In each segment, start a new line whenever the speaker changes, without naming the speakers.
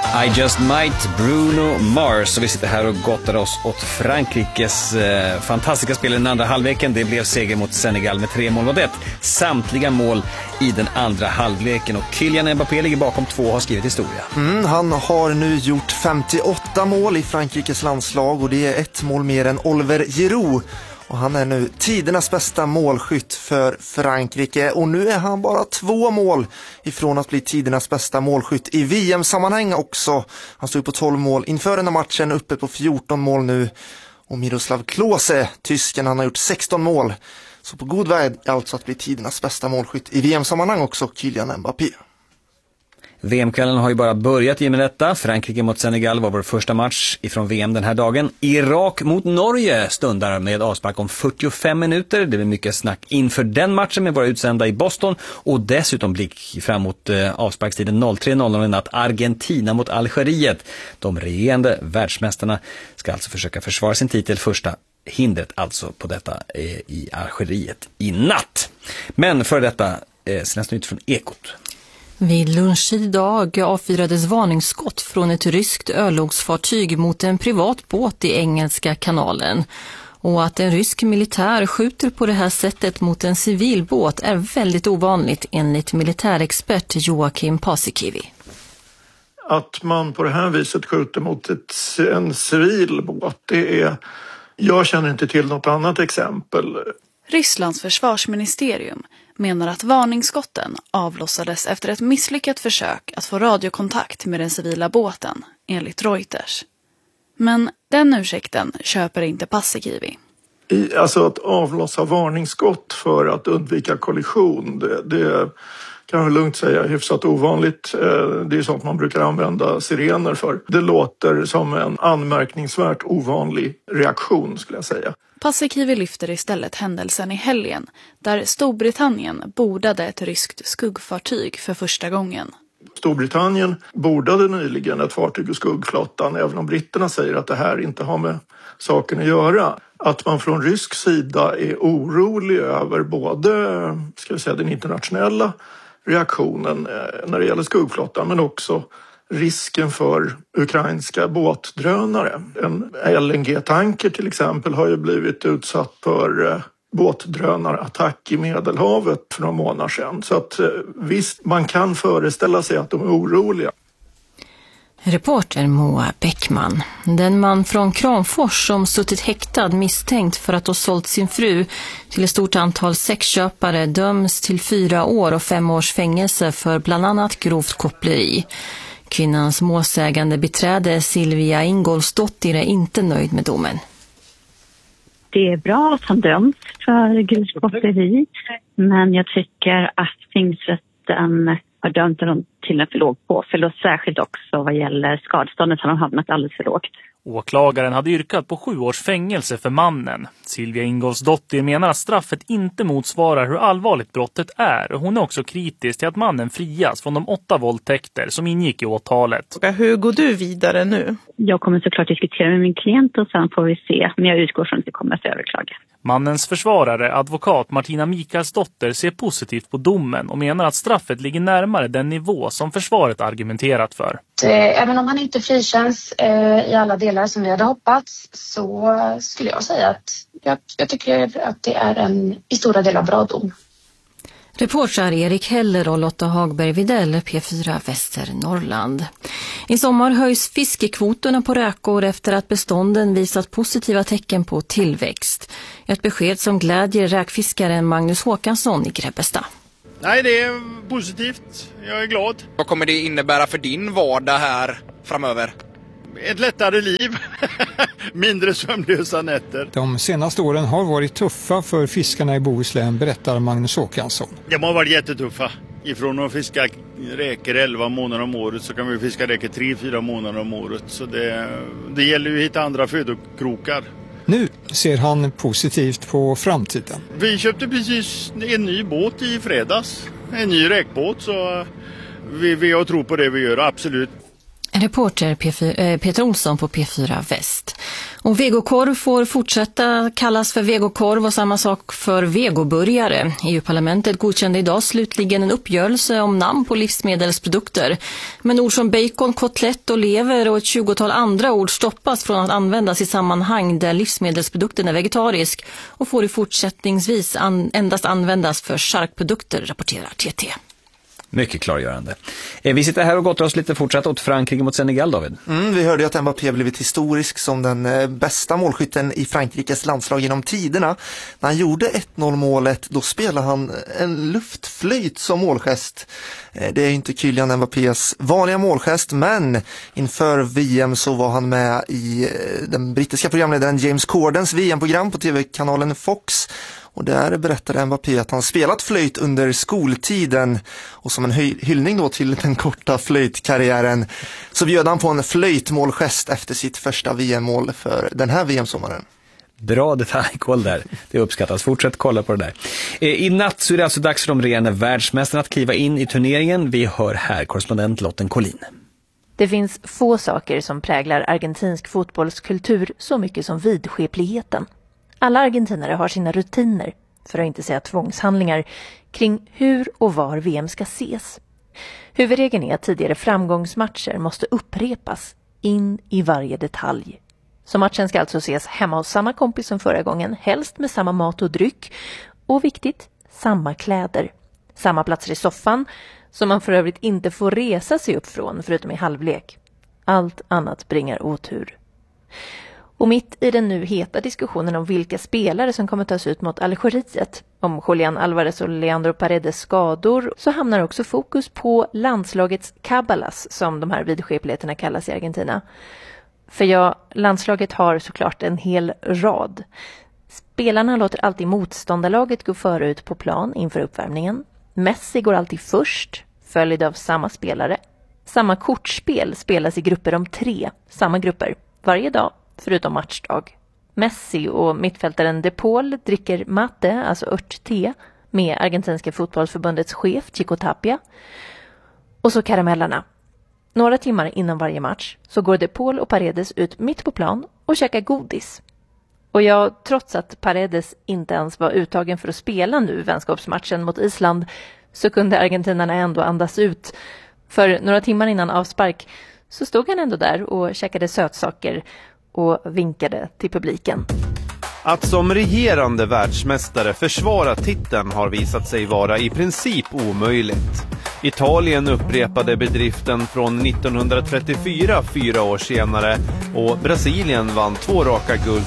I Just Might, Bruno Mars. Och vi sitter här och gottar oss åt Frankrikes fantastiska spel i den andra halvleken. Det blev seger mot Senegal med 3-1. Samtliga mål i den andra halvleken. Och Kylian Mbappé ligger bakom 2 och har skrivit historia.
Han har nu gjort 58 mål i Frankrikes landslag och det är 1 mål mer än Oliver Giroud. Och han är nu tidernas bästa målskytt för Frankrike. Och nu är han bara 2 mål ifrån att bli tidernas bästa målskytt i VM-sammanhang också. Han stod på 12 mål inför den här matchen, uppe på 14 mål nu. Och Miroslav Klose, tysken, han har gjort 16 mål. Så på god väg alltså att bli tidernas bästa målskytt i VM-sammanhang också, Kylian Mbappé.
VM-kvällen har ju bara börjat i med detta. Frankrike mot Senegal var vår första match ifrån VM den här dagen. Irak mot Norge stundar med avspark om 45 minuter. Det blir mycket snack inför den matchen med våra utsända i Boston. Och dessutom blick fram mot avsparkstiden 03.00 i natt. Argentina mot Algeriet. De regerande världsmästarna ska alltså försöka försvara sin titel. Första hindret alltså på detta i Algeriet i natt. Men för detta senaste nytt från Ekot.
Vid lunch idag avfyrades varningsskott från ett ryskt örlogsfartyg mot en privat båt i Engelska kanalen. Och att en rysk militär skjuter på det här sättet mot en civil båt är väldigt ovanligt enligt militärexpert Joakim Paasikivi.
Att man på det här viset skjuter mot en civil båt, jag känner inte till något annat exempel.
Rysslands försvarsministerium menar att varningsskotten avlossades efter ett misslyckat försök att få radiokontakt med den civila båten, enligt Reuters. Men den ursäkten köper inte Paasikivi.
Alltså att avlossa varningsskott för att undvika kollision, det kan jag lugnt säga är hyfsat ovanligt. Det är sånt man brukar använda sirener för. Det låter som en anmärkningsvärt ovanlig reaktion, skulle jag säga.
Paasikivi lyfter istället händelsen i helgen där Storbritannien bordade ett ryskt skuggfartyg för första gången.
Storbritannien bordade nyligen ett fartyg i skuggflottan, även om britterna säger att det här inte har med saken att göra. Att man från rysk sida är orolig över både den internationella reaktionen när det gäller skuggflottan, men också risken för ukrainska båtdrönare. En LNG-tanker till exempel har ju blivit utsatt för båtdrönarattack i Medelhavet för några månader sedan. Så att visst, man kan föreställa sig att de är oroliga.
Reporter Moa Bäckman. Den man från Kramfors som suttit häktad misstänkt för att ha sålt sin fru till ett stort antal sexköpare döms till 4 år och 5 års fängelse för bland annat grovt koppleri. Kvinnans målsägande beträde Silvia Ingolsdottir är inte nöjd med domen.
Det är bra att han döms för grovt koppleri, men jag tycker att tingsrätten har dömt honom till en för låg påföljd, och särskilt också vad gäller skadeståndet har de hamnat alldeles för lågt.
Åklagaren hade yrkat på 7 års fängelse för mannen. Silvia Ingolsdottir menar att straffet inte motsvarar hur allvarligt brottet är. Hon är också kritisk till att mannen frias från de 8 våldtäkter som ingick i åtalet.
Hur går du vidare nu?
Jag kommer såklart diskutera med min klient och sen får vi se. Men jag utgår från att det kommer att överklaga.
Mannens försvarare, advokat Martina Mikaelsdotter, ser positivt på domen och menar att straffet ligger närmare den nivå som försvaret argumenterat för.
Även om han inte frikänns i alla delar som vi hade hoppats, så skulle jag säga att jag tycker att det är en i stora delar bra dom.
Reportrar Erik Heller och Lotta Hagberg Videll, P4 Västernorrland. I sommar höjs fiskekvoterna på räkor efter att bestånden visat positiva tecken på tillväxt. Ett besked som glädjer räkfiskaren Magnus Håkansson i Grebbestad.
Nej, det är positivt. Jag är glad.
Vad kommer det innebära för din vardag här framöver?
Ett lättare liv. Mindre sömnlösa nätter.
De senaste åren har varit tuffa för fiskarna i Bohuslän, berättar Magnus Håkansson.
De har varit jättetuffa. Ifrån att fiska räkor 11 månader om året så kan vi fiska räkor 3-4 månader om året. Så det gäller ju att hitta andra födokrokar.
Nu ser han positivt på framtiden.
Vi köpte precis en ny båt i fredags. En ny räkbåt, så vi har tro på det vi gör, absolut.
Reporter Peter Olsson på P4 Väst. Och vegokorv får fortsätta kallas för vegokorv och samma sak för vegoburgare. EU-parlamentet godkände idag slutligen en uppgörelse om namn på livsmedelsprodukter. Men ord som bacon, kotlett och lever och ett 20-tal andra ord stoppas från att användas i sammanhang där livsmedelsprodukten är vegetarisk och får i fortsättningsvis endast användas för charkprodukter, rapporterar TT.
Mycket klargörande. Vi sitter här och gottar oss lite fortsatt åt Frankrike mot Senegal, David.
Vi hörde ju att Mbappé blivit historisk som den bästa målskytten i Frankrikes landslag genom tiderna. När han gjorde 1-0-målet, då spelade han en luftflöjt som målgest. Det är ju inte Kylian Mbappés vanliga målgest, men inför VM så var han med i den brittiska programledaren James Cordens VM-program på tv-kanalen Fox. Och där berättade Mbappé att han spelat flöjt under skoltiden, och som en hyllning då till den korta flöjtkarriären så bjöd han på en flöjtmålgest efter sitt första VM-mål för den här VM-sommaren.
Bra detaljkoll där, det uppskattas. Fortsätt kolla på det där. I natt så är det alltså dags för de regerande världsmästarna att kliva in i turneringen. Vi hör här korrespondent Lotten Collin.
Det finns få saker som präglar argentinsk fotbollskultur så mycket som vidskepligheten. Alla argentinare har sina rutiner, för att inte säga tvångshandlingar, kring hur och var VM ska ses. Huvudregeln är att tidigare framgångsmatcher måste upprepas in i varje detalj. Så matchen ska alltså ses hemma hos samma kompis som förra gången, helst med samma mat och dryck. Och viktigt, samma kläder. Samma platser i soffan, som man för övrigt inte får resa sig upp från förutom i halvlek. Allt annat bringar otur. Och mitt i den nu heta diskussionen om vilka spelare som kommer tas ut mot Algeriet, om Julián Álvarez och Leandro Paredes skador, så hamnar också fokus på landslagets kabbalas, som de här vidskepligheterna kallas i Argentina. För ja, landslaget har såklart en hel rad. Spelarna låter alltid motståndarlaget gå före ut på plan inför uppvärmningen. Messi går alltid först, följd av samma spelare. Samma kortspel spelas i grupper om 3, samma grupper, varje dag. Förutom matchdag. Messi och mittfältaren De Paul dricker mate, alltså örtte, med argentinska fotbollsförbundets chef Chico Tapia. Och så karamellerna. Några timmar innan varje match så går De Paul och Paredes ut mitt på plan och käkar godis. Och ja, trots att Paredes inte ens var uttagen för att spela nu vänskapsmatchen mot Island, så kunde argentinarna ändå andas ut. För några timmar innan avspark så stod han ändå där och käkade sötsaker och vinkade till publiken.
Att som regerande världsmästare försvara titeln har visat sig vara i princip omöjligt. Italien upprepade bedriften från 1934, 4 år senare, och Brasilien vann 2 raka guld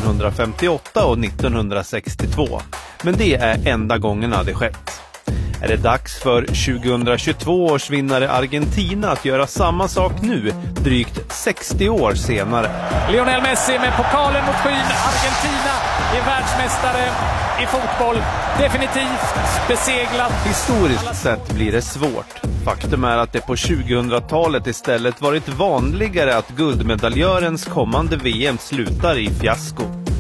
1958 och 1962. Men det är enda gångerna det skett. Är det dags för 2022 års vinnare Argentina att göra samma sak nu, drygt 60 år senare?
Lionel Messi med pokalen mot skyn. Argentina är världsmästare i fotboll. Definitivt beseglat.
Historiskt sett blir det svårt. Faktum är att det på 2000-talet istället varit vanligare att guldmedaljörens kommande VM slutar i fiasko.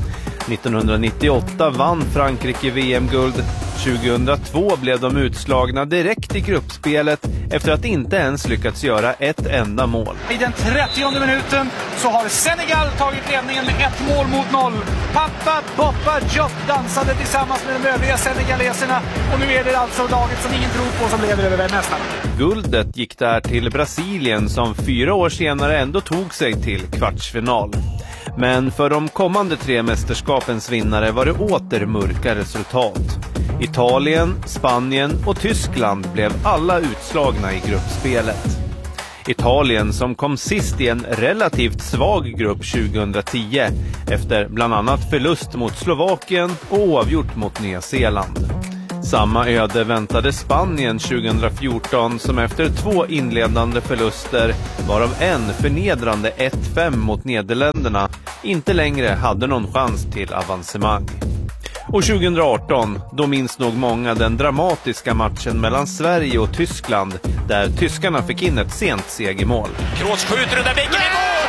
1998 vann Frankrike VM-guld. 2002 blev de utslagna direkt i gruppspelet efter att inte ens lyckats göra ett enda mål.
I den 30:e minuten så har Senegal tagit ledningen med 1-0. Papa Boppa Diop dansade tillsammans med de övriga senegaleserna, och nu är det alltså laget som ingen tror på som leder över världsmästarna.
Guldet gick där till Brasilien som 4 år senare ändå tog sig till kvartsfinal. Men för de kommande 3 mästerskapens vinnare var det åter mörka resultat. Italien, Spanien och Tyskland blev alla utslagna i gruppspelet. Italien som kom sist i en relativt svag grupp 2010 efter bland annat förlust mot Slovakien och oavgjort mot Nya Zeeland. Samma öde väntade Spanien 2014 som efter 2 inledande förluster, varav en förnedrande 1-5 mot Nederländerna, inte längre hade någon chans till avancemang. Och 2018, då minns nog många den dramatiska matchen mellan Sverige och Tyskland, där tyskarna fick in ett sent segermål.
Kroos skjuter under bänken i mål!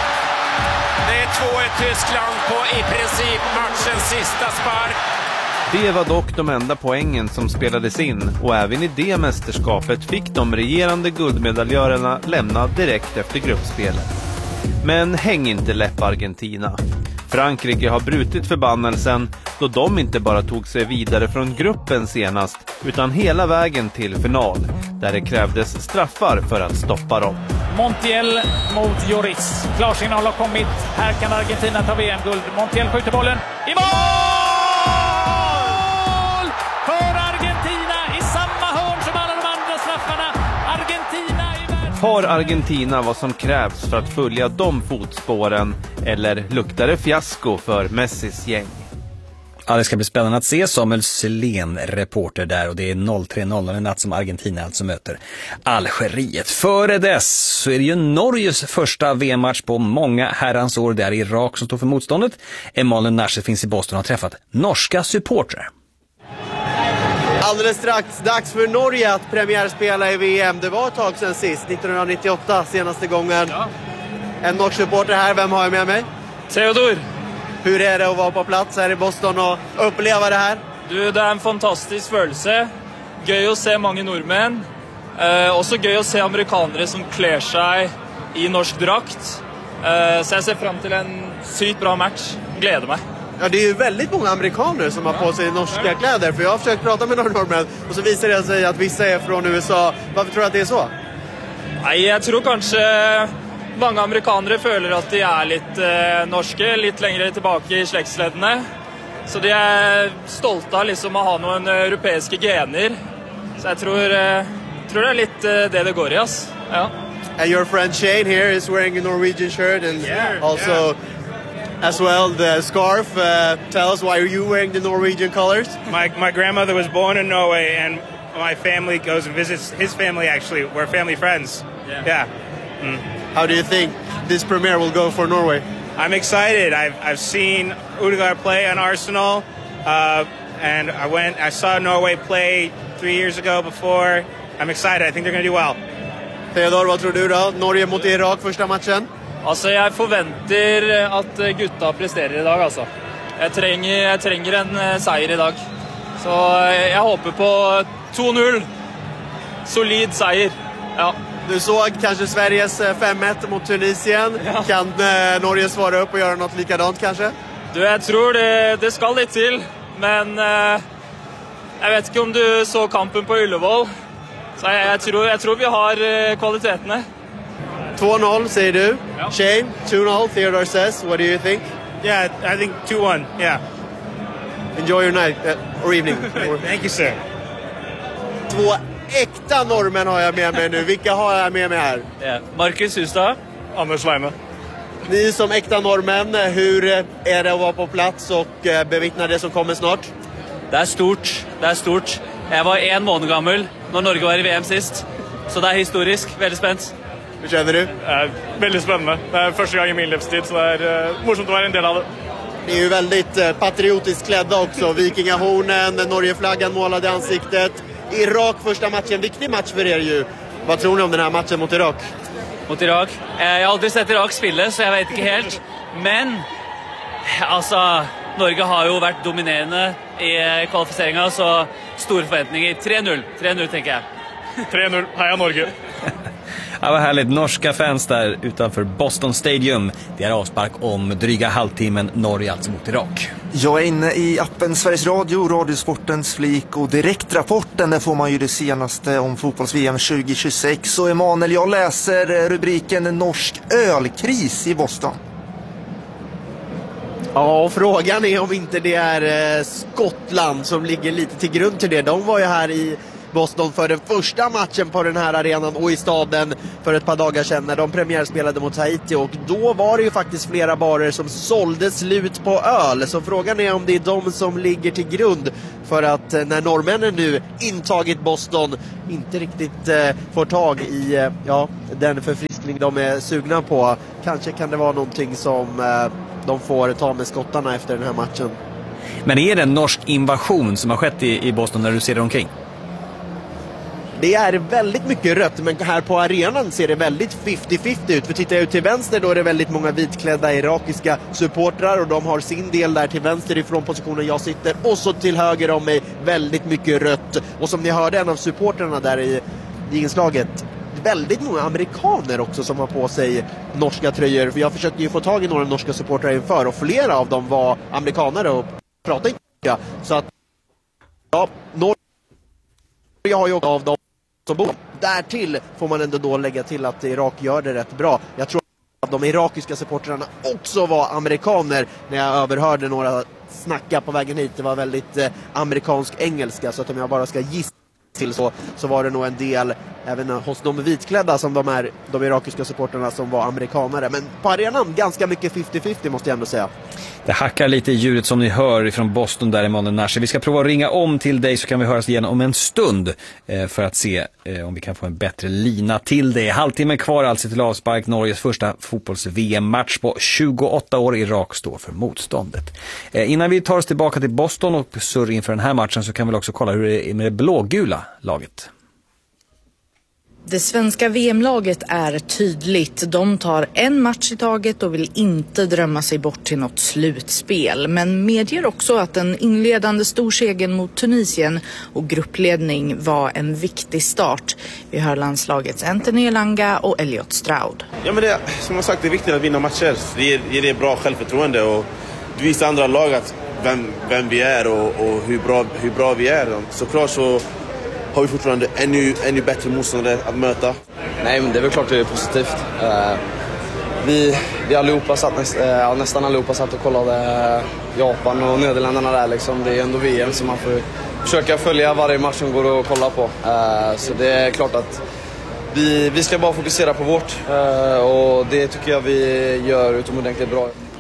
Det är 2-1 Tyskland på i princip matchens sista spark.
Det var dock de enda poängen som spelades in och även i det mästerskapet fick de regerande guldmedaljörerna lämna direkt efter gruppspelet. Men häng inte läpp Argentina. Frankrike har brutit förbannelsen då de inte bara tog sig vidare från gruppen senast utan hela vägen till final där det krävdes straffar för att stoppa dem.
Montiel mot Lloris. Klarsignal har kommit. Här kan Argentina ta VM-guld. Montiel skjuter bollen i mål! För Argentina i samma hörn som alla de andra straffarna. Argentina i världen.
Har Argentina vad som krävs för att följa de fotspåren eller luktar det fiasko för Messis gäng?
Ja, det ska bli spännande att se. Samuel Selén, reporter där, och det är 0-3-0 en natt som Argentina alltså möter Algeriet. Före dess så är det ju Norges första VM-match på många herrans år. Det är Irak som står för motståndet. Emanuel Nasser finns i Boston och har träffat norska supportrar.
Alldeles strax dags för Norge att premiärspela i VM. Det var ett tag sedan sist, 1998 senaste gången. Ja. En norsk supporter här, vem har jag med mig?
Theodor.
Hur är det att vara på plats här i Boston och uppleva det här?
Du, det är en fantastisk følelse. Gøy att se många norrmän. Också gøy att se amerikanare som klär sig i norsk drakt. Så jag ser fram till en sykt bra match. Gleder mig.
Ja, det är ju väldigt många amerikaner som har på sig norska kläder. För jag har försökt prata med några norrmän och så visar det sig att vissa är från USA. Varför tror du att det är så?
Nej, jag tror kanske många amerikanare føler att de är lite norske, lite längre tillbaka i släktsledene. Så de är stolta liksom att ha någon europeiska gener. Så jag tror det är lite det går i oss. Ja.
And your friend Shane here is wearing a Norwegian shirt and also as well the scarf. Tell us, why are you wearing the Norwegian colors?
My grandmother was born in Norway and my family goes and visits his family actually. We're family friends. Yeah. Mm.
How do you think this premiere will go for Norway?
I'm excited. I've seen Ødegaard play on Arsenal, and I saw Norway play 3 years ago before. I'm excited. I think they're going to do well.
Theodor, vad tror du då? Norge mot Irak första matchen?
Alltså, jag förväntar att gutta presterar idag alltså. Jag tränger en seger idag. Så jag hoppas på 2-0. Solid seger. Ja.
Du såg kanske Sveriges 5-1 mot Tunisien. Ja. Kan Norge svara upp och göra något likadant kanske?
Du, jag tror det ska lite till. Men jag vet inte om du såg kampen på Ullevål. Så jag tror vi har kvaliteterna.
2-0 säger du. Ja. Shane, 2-0, Theodore says. What do you think?
Yeah, I think 2-1, yeah.
Enjoy your night or evening.
Thank you, sir.
2 äkta norrmän har jag med mig nu. Vilka har jag med mig här?
Yeah. Marcus Hustad.
Anders Leime.
Ni som äkta norrmän, hur är det att vara på plats och bevittna det som kommer snart?
Det är stort. Jag var 1 månad gammal när Norge var i VM sist. Så det är historiskt, väldigt spänt.
Hur känner du?
Väldigt spännande. Det är första gången i min livstid, så det är morsomt att vara en del av det.
Ni är ju väldigt patriotiskt klädda också. Vikingahornen, Norgeflaggan målade i ansiktet. Irak första matchen, viktig match för er ju. Vad tror ni om den här matchen mot Irak?
Mot Irak? Jag har aldrig sett Irak spela, så jag vet inte helt. Men, alltså, Norge har ju varit dominerande i kvalificeringen, så stora förväntningar. 3-0 tänker jag.
3-0, heja Norge.
Ja, vad härligt. Norska fans där utanför Boston Stadium. Det är avspark om dryga halvtimmen. Norge alltså mot Irak.
Jag är inne i appen Sveriges Radio, Radiosportens flik och direktrapporten. Där får man ju det senaste om fotbolls-VM 2026. Och Emanuel, jag läser rubriken Norsk ölkris i Boston.
Ja, frågan är om inte det är Skottland som ligger lite till grund till det. De var ju här i Boston för den första matchen på den här arenan och i staden för ett par dagar sedan när de premiärspelade mot Haiti, och då var det ju faktiskt flera barer som sålde slut på öl. Så frågan är om det är de som ligger till grund för att när norrmännen nu intagit Boston inte riktigt får tag i den förfriskning de är sugna på. Kanske kan det vara någonting som de får ta med skottarna efter den här matchen.
Men är det en norsk invasion som har skett i Boston när du ser det omkring?
Det är väldigt mycket rött, men här på arenan ser det väldigt 50-50 ut. För tittar jag ut till vänster då är det väldigt många vitklädda irakiska supportrar och de har sin del där till vänster ifrån positionen jag sitter. Och så till höger om mig väldigt mycket rött. Och som ni hörde en av supportrarna där i inslaget, väldigt många amerikaner också som har på sig norska tröjor. För jag försökte ju få tag i några norska supportrar inför och flera av dem var amerikanare och pratade inte. Så att ja, Norge har ju också av dem som bor. Därtill får man ändå då lägga till att Irak gör det rätt bra. Jag tror att de irakiska supportrarna också var amerikaner när jag överhörde några snacka på vägen hit. Det var väldigt amerikansk engelska, så att om jag bara ska gissa till så var det nog en del även hos de vitklädda som de irakiska supporterna som var amerikanare. Men på arenan ganska mycket 50-50 måste jag ändå säga.
Det hackar lite i ljudet som ni hör ifrån Boston där, Emanuel Nasser. Vi ska prova att ringa om till dig så kan vi höras igen om en stund för att se om vi kan få en bättre lina till dig. Halvtimme kvar alltså till avspark. Norges första fotbolls-VM-match på 28 år. Irak står för motståndet. Innan vi tar oss tillbaka till Boston och surr inför den här matchen så kan vi också kolla hur det är med det blågula laget.
Det svenska VM-laget är tydligt. De tar en match i taget och vill inte drömma sig bort till något slutspel. Men medger också att den inledande storsegern mot Tunisien och gruppledning var en viktig start. Vi hör landslagets Anthony Elanga och Elliot Stroud.
Ja, men som jag sagt, det är viktigt att vinna matcher. Det ger det bra självförtroende och det visar andra lag att vem vi är och hur bra vi är. Såklart så har vi fortfarande ännu bättre motståndare att möta.
Nej, men det är väl klart det är positivt. Vi allihopa nästan allihopa satt och kollade Japan och Nederländerna där liksom. Det är ändå VM som man får försöka följa varje match som går att kolla på. Så det är klart att vi ska bara fokusera på vårt och det tycker jag vi gör utomordentligt bra.